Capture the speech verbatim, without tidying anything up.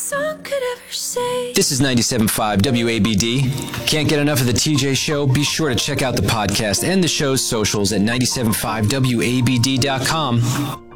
song could ever say. This is ninety-seven point five W A B D. Can't get enough of the T J Show? Be sure to check out the podcast and the show's socials at nine seven five W A B D dot com.